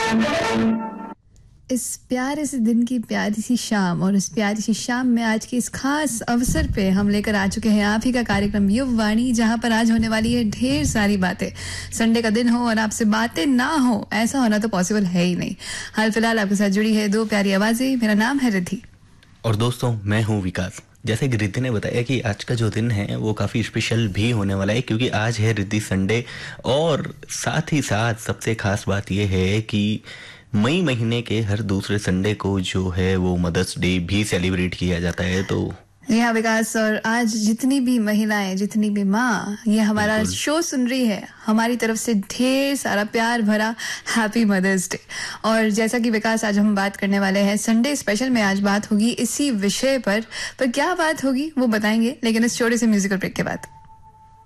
इस प्यारे से दिन की प्यारी सी शाम और इस प्यारी सी शाम में आज के इस खास अवसर पे हम लेकर आ चुके हैं आप ही का कार्यक्रम युववाणी, जहां पर आज होने वाली है ढेर सारी बातें। संडे का दिन हो और आपसे बातें ना हो, ऐसा होना तो पॉसिबल है ही नहीं। हाल फिलहाल आपके साथ जुड़ी है दो प्यारी आवाजें। मेरा नाम है रिद्धि और दोस्तों मैं हूँ विकास। जैसे कि रिद्धि ने बताया कि आज का जो दिन है वो काफ़ी स्पेशल भी होने वाला है, क्योंकि आज है रिद्धि संडे। और साथ ही साथ सबसे खास बात यह है कि मई महीने के हर दूसरे संडे को जो है वो मदर्स डे भी सेलिब्रेट किया जाता है। तो जी हाँ विकास, और आज जितनी भी महिलाएं, जितनी भी माँ ये हमारा बिल्कुल शो सुन रही है, हमारी तरफ से ढेर सारा प्यार भरा हैप्पी मदर्स डे। और जैसा कि विकास आज हम बात करने वाले हैं संडे स्पेशल में, आज बात होगी इसी विषय पर क्या बात होगी वो बताएंगे, लेकिन इस छोटे से म्यूजिकल ब्रेक के बाद।